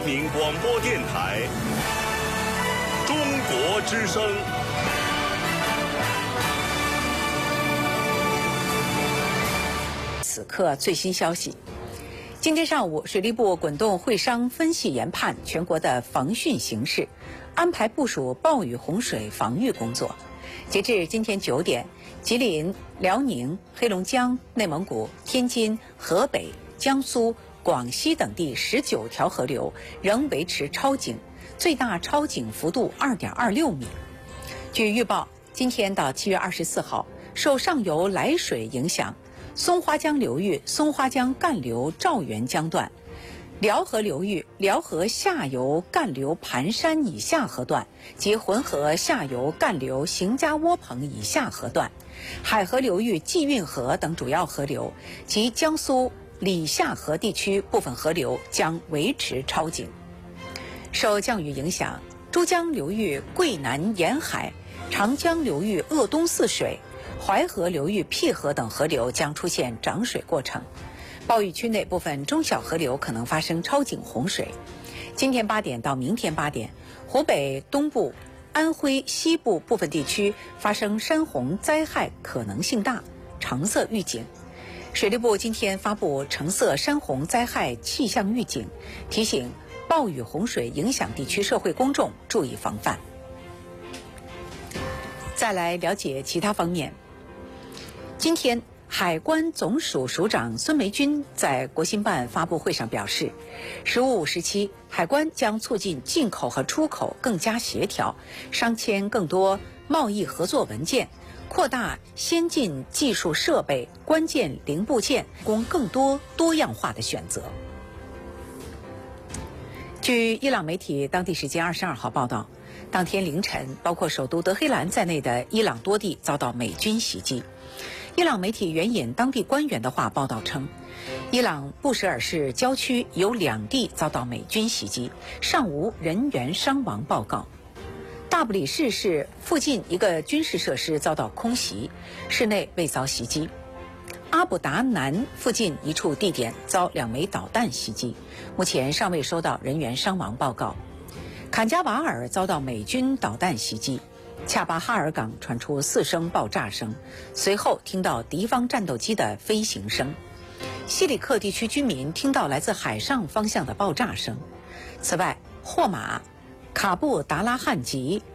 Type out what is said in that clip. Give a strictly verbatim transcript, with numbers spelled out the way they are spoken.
民广播电台中国之声。 此刻最新消息。今天上午，水利部滚动会商分析研判全国的防汛形势，安排部署暴雨洪水防御工作。截至今天九点，吉林、辽宁、黑龙江、内蒙古、天津、河北、江苏、广西等地十九条河流仍维持超警，最大超警幅度 二点二六米。据预报，今天到七月二十四号，受上游来水影响，松花江流域松花江干流赵源江段、辽河流域辽河下游干流盘山以下河段及浑河下游干流邢家窝棚以下河段、海河流域济运河等主要河流及江苏里下河地区部分河流将维持超警。受降雨影响，珠江流域桂南沿海、长江流域鄂东泗水、淮河流域辟河等河流将出现涨水过程，暴雨区内部分中小河流可能发生超警洪水。今天八点到明天八点，湖北东部、安徽西部部分地区发生山洪灾害可能性大，橙色预警。水利部今天发布橙色山洪灾害气象预警，提醒暴雨洪水影响地区社会公众注意防范。再来了解其他方面。今天，海关总署署长孙梅君在国新办发布会上表示，十五五时期，海关将促进进口和出口更加协调，商签更多贸易合作文件，扩大先进技术设备、关键零部件，供更多多样化的选择。据伊朗媒体当地时间二十二号报道，当天凌晨，包括首都德黑兰在内的伊朗多地遭到美军袭击。伊朗媒体援引当地官员的话报道称，伊朗布什尔市郊区有两地遭到美军袭击，尚无人员伤亡报告。大布里市市附近一个军事设施遭到空袭，室内未遭袭击。阿卜达南附近一处地点遭两枚导弹袭击，目前尚未收到人员伤亡报告。坎加瓦尔遭到美军导弹袭击，恰巴哈尔港传出四声爆炸声，随后听到敌方战斗机的飞行声。西里克地区居民听到来自海上方向的爆炸声。此外，霍马、卡布达拉汉吉、